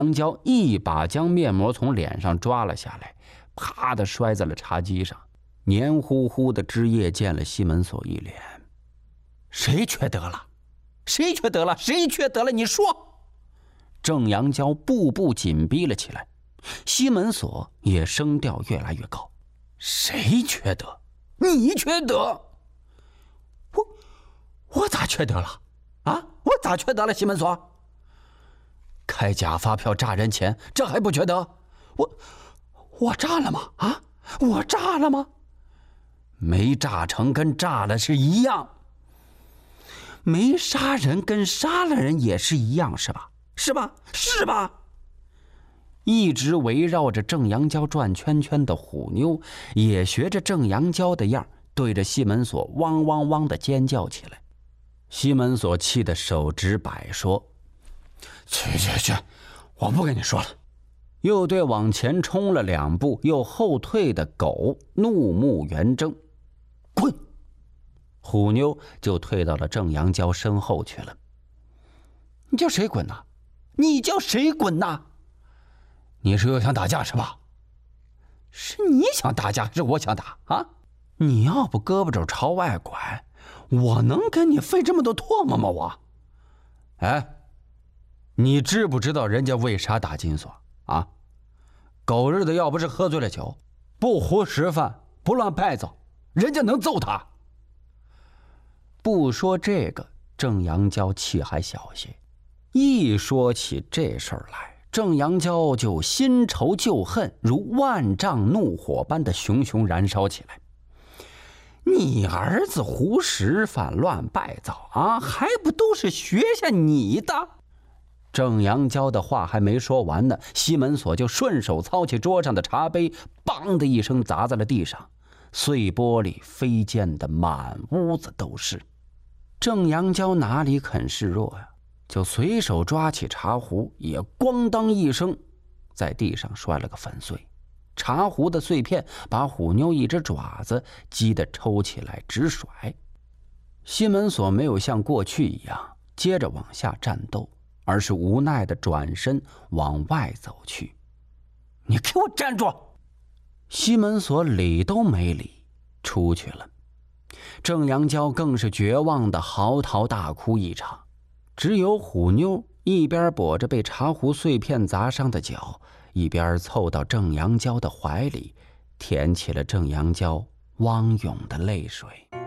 杨娇一把将面膜从脸上抓了下来，啪的摔在了茶几上，黏糊糊的汁液溅了西门锁一脸。谁缺德了？谁缺德了？谁缺德了？你说！郑阳娇步步紧逼了起来，西门锁也声调越来越高。谁缺德？你缺德！我咋缺德了？啊，我咋缺德了？西门锁，开假发票诈人钱，这还不缺德？我诈了吗？啊，我诈了吗？没诈成跟诈了是一样，没杀人跟杀了人也是一样，是吧？是吧？是吧？一直围绕着郑阳娇转圈圈的虎妞也学着郑阳娇的样，对着西门锁汪汪汪的尖叫起来。西门锁气得手指摆说：“去，我不跟你说了。”又对往前冲了2步又后退的狗怒目圆睁：“滚！”虎妞就退到了郑阳娇身后去了。你叫谁滚呐？你叫谁滚呐？你是又想打架是吧？是你想打架还是我想打啊？你要不胳膊肘朝外拐，我能跟你费这么多唾沫吗？我，哎，你知不知道人家为啥打金锁啊？狗日的，要不是喝醉了酒，不胡食饭，不乱败走，人家能揍他。不说这个，郑阳娇气还小些，一说起这事儿来，郑阳娇就新仇旧恨如万丈怒火般的熊熊燃烧起来。你儿子胡食饭乱败造啊，还不都是学下你的？郑阳娇的话还没说完呢，西门锁就顺手操起桌上的茶杯，梆的一声砸在了地上，碎玻璃飞溅的满屋子都是。郑阳娇哪里肯示弱呀，就随手抓起茶壶，也咣当一声在地上摔了个粉碎。茶壶的碎片把虎妞一只爪子击得抽起来直甩。西门锁没有像过去一样接着往下战斗，而是无奈地转身往外走去。你给我站住！西门锁理都没理，出去了。郑阳娇更是绝望地嚎啕大哭一场，只有虎妞一边跛着被茶壶碎片砸伤的脚，一边凑到郑阳娇的怀里，舔起了郑阳娇汪涌的泪水。